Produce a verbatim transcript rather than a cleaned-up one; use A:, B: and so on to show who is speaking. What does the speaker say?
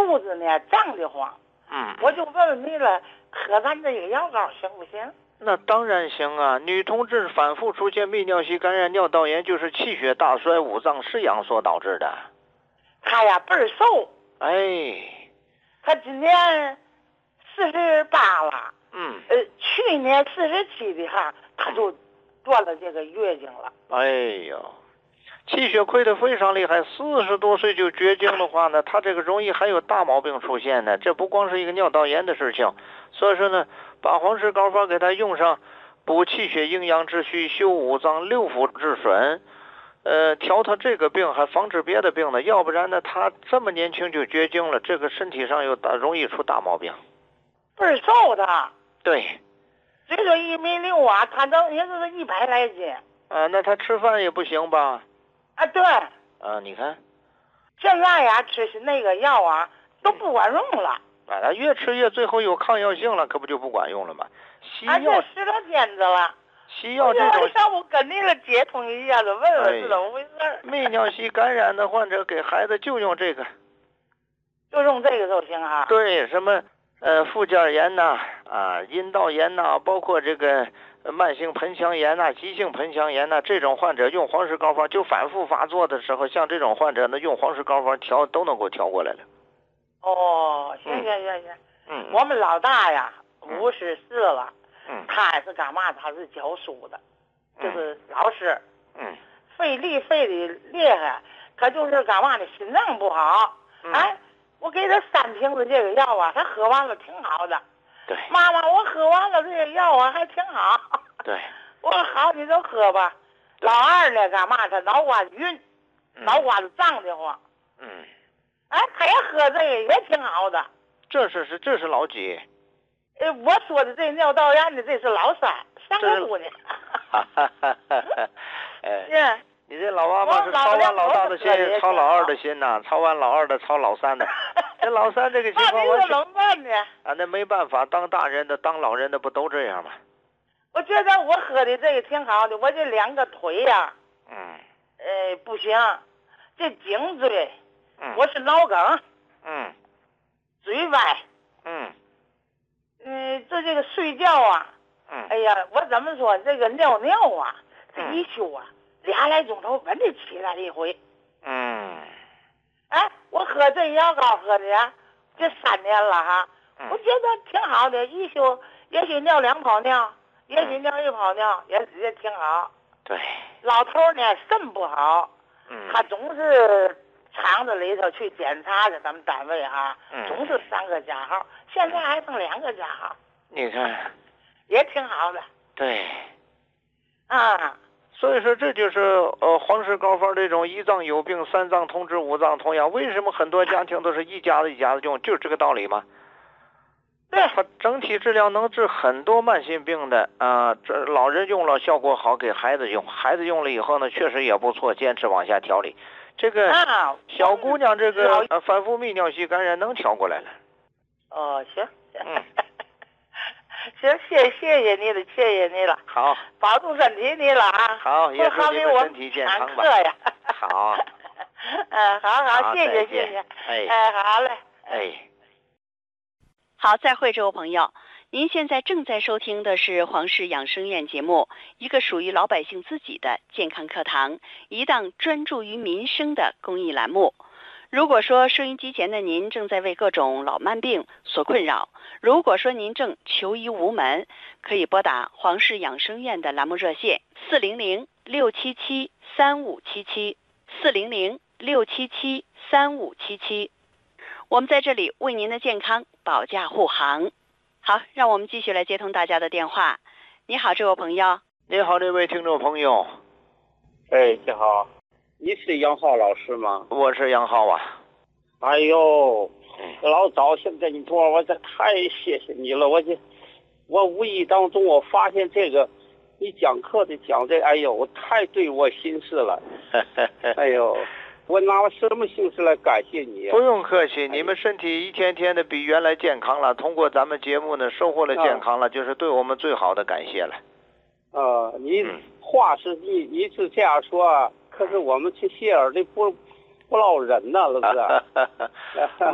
A: 肚子呢胀得慌。
B: 嗯，
A: 我就问问你了，喝咱这个药膏行不行？
B: 那当然行啊！女同志反复出现泌尿系感染、尿道炎，就是气血大衰、五脏失养所导致的。
A: 她呀倍儿瘦，
B: 哎，
A: 她今年四十八了，
B: 嗯，
A: 呃，去年四十七的哈，她就断了这个月经了。
B: 哎呦，气血亏得非常厉害，四十多岁就绝经的话呢，她这个容易还有大毛病出现呢。这不光是一个尿道炎的事情，所以说呢，把黄氏膏方给她用上，补气血、营养之虚，修五脏六腑之损。呃，调他这个病，还防治别的病呢，要不然呢，他这么年轻就绝经了，这个身体上又大容易出大毛病。
A: 倍儿瘦的，
B: 对，
A: 最多一米六啊，他都也就是一百来斤。
B: 啊，那他吃饭也不行吧？
A: 啊，对。
B: 啊，你看，
A: 现在呀，吃那个药啊都不管用了。
B: 啊，他越吃越最后有抗药性了，可不就不管用了吗？西
A: 啊，
B: 药
A: 这使了尖子了。
B: 西药这种，
A: 要不跟你了接通一下子，问问是怎么回事。
B: 泌尿系感染的患者给孩子就用这个，
A: 就用这个就行哈。
B: 对，什么呃附件炎呐，啊阴道炎呐，包括这个慢性盆腔炎呐、急性盆腔炎呐，这种患者用黄氏膏方就反复发作的时候，像这种患者呢，用黄氏膏方调都能够调过来了。
A: 哦，行行行行，
B: 嗯，
A: 我们老大呀五十四了。
B: 嗯，
A: 他是干嘛？他是教书的，就是老师。
B: 嗯，
A: 费力费的厉害，他就是干嘛呢？心脏不好。
B: 嗯、
A: 哎，我给他三瓶子这个药啊，他喝完了挺好的。
B: 对。
A: 妈妈，我喝完了这个药啊，还挺好。
B: 对。
A: 我说好，你就喝吧。老二呢，干嘛？他脑瓜子晕，脑瓜子胀得慌。
B: 嗯。
A: 哎，他也喝这个也挺好的。
B: 这是是这是老几？
A: 呃，我说的这尿道炎的这是老三，三个姑娘。
B: 哈哈哈哈哈！
A: 哎，
B: 你这老妈妈是操完老大的心，操老二的心呐，操完老二的操老三的。这老三这个情况完全
A: 怎么办呢？
B: 啊，那没办法，当大人的当老人的不都这样吗？
A: 我觉得我喝的这个挺好的，我这两个腿呀、啊，
B: 嗯，
A: 呃，不行，这颈椎，
B: 嗯，
A: 我是脑梗，
B: 嗯，
A: 嘴歪，
B: 嗯。
A: 嗯，这这个睡觉啊，
B: 嗯，
A: 哎呀，我怎么说这个尿尿啊，这一宿啊，俩来钟头稳得起来一回。
B: 嗯，
A: 哎，我喝这药膏喝的呀，这三年了哈，
B: 嗯、
A: 我觉得挺好的，一宿也许尿两泡尿，也许尿一泡尿，也也挺好。
B: 对。
A: 老头呢肾不好，
B: 嗯，
A: 他总是肠子里头去检查去，咱们单位哈，
B: 嗯，
A: 总是三个加号，现在还剩两个加号。
B: 你看，
A: 也挺好的。
B: 对，
A: 啊，
B: 所以说这就是呃黄氏膏方这种一脏有病三脏通治五脏同养，为什么很多家庭都是一家子一家子用，就是这个道理嘛。
A: 对，
B: 它整体质量能治很多慢性病的啊、呃，这老人用了效果好，给孩子用，孩子用了以后呢，确实也不错，坚持往下调理。这个小姑娘这个、啊、反复泌尿系感染能调过来了。
A: 哦，行，
B: 嗯，
A: 行，谢谢谢你了，谢谢你了。
B: 好，
A: 保重身体你了啊。
B: 好，也祝你们身体健康吧。
A: 呀。
B: 好。
A: 嗯，好好，
B: 好
A: 谢谢谢谢。
B: 哎，
A: 哎，好嘞。
B: 哎。
C: 好，再会，这位朋友，您现在正在收听的是黄氏养生院节目，一个属于老百姓自己的健康课堂，一档专注于民生的公益栏目。如果说收音机前的您正在为各种老慢病所困扰，如果说您正求医无门，可以拨打黄氏养生院的栏目热线四零零六七七三五七七四零零六七七三五七七。我们在这里为您的健康保驾护航。好，让我们继续来接通大家的电话。你好，这位朋友。
B: 你好，这位听众朋友。
D: 哎，你好，你是杨浩老师吗？
B: 我是杨浩啊。
D: 哎呦，老早现在你说我这太谢谢你了，我这我无意当中我发现这个你讲课的讲这，哎呦，太对我心事了。哎呦。我拿什么形式来感谢你、啊？
B: 不用客气，你们身体一天天的比原来健康了。通过咱们节目呢，收获了健康了，啊、就是对我们最好的感谢了。
D: 呃，你话是你你是这样说，可是我们这些耳的不不落人呐，是不是？